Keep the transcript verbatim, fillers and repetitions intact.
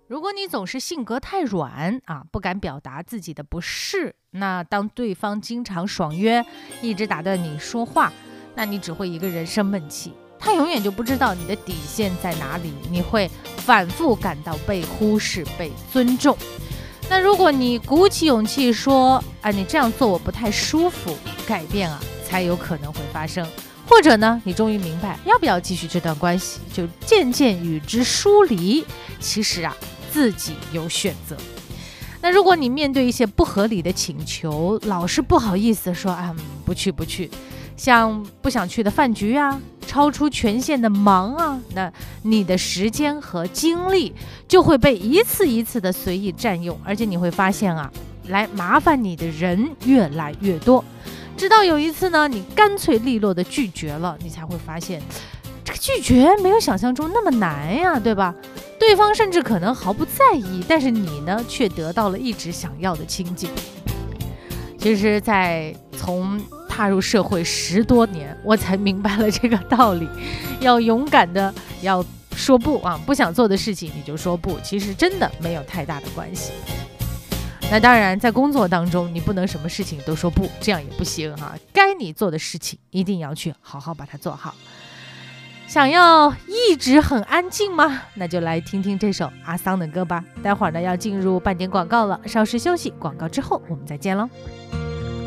如果你总是性格太软啊，不敢表达自己的不适，那当对方经常爽约，一直打断你说话，那你只会一个人生闷气，他永远就不知道你的底线在哪里，你会反复感到被忽视、被尊重。那如果你鼓起勇气说啊，你这样做我不太舒服，改变啊才有可能会发生。或者呢，你终于明白要不要继续这段关系，就渐渐与之疏离。其实啊，自己有选择。那如果你面对一些不合理的请求，老是不好意思说啊，不去不去，像不想去的饭局啊，超出权限的忙啊，那你的时间和精力就会被一次一次的随意占用，而且你会发现啊，来麻烦你的人越来越多。直到有一次呢，你干脆利落的拒绝了，你才会发现这个拒绝没有想象中那么难呀，对吧？对方甚至可能毫不在意，但是你呢，却得到了一直想要的亲近。其实在从踏入社会十多年，我才明白了这个道理，要勇敢的要说不啊，不想做的事情你就说不，其实真的没有太大的关系。那当然在工作当中你不能什么事情都说不，这样也不行哈、啊，该你做的事情一定要去好好把它做好。想要一直很安静吗？那就来听听这首阿桑的歌吧。待会儿呢要进入半点广告了，稍事休息，广告之后我们再见喽。